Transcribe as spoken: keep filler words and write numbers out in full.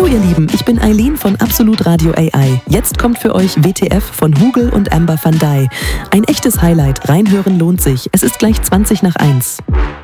Hallo ihr Lieben, ich bin Eileen von Absolut Radio A I. Jetzt kommt für euch W T F von Hugel und Amber van Dijk. Ein echtes Highlight, reinhören lohnt sich. Es ist gleich zwanzig nach eins.